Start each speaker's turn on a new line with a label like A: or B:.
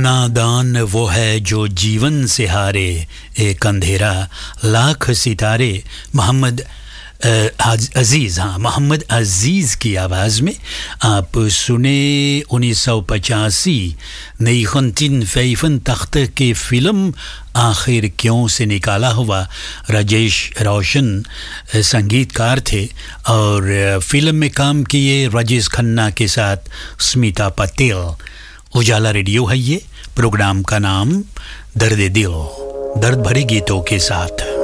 A: नादान वो है जो जीवन से हारे, एक अंधेरा लाख सितारे। मोहम्मद अजीज़, हाँ, मोहम्मद अजीज़ की आवाज़ में आप सुने 1985 नईखंतिन फैफन तख्त की फ़िल्म आखिर क्यों से निकाला हुआ। राजेश रोशन संगीतकार थे और फिल्म में काम किए राजेश खन्ना के साथ स्मिता पटेल। उजाला रेडियो है ये, प्रोग्राम का नाम दर्द दिल, दर्द भरे गीतों के साथ।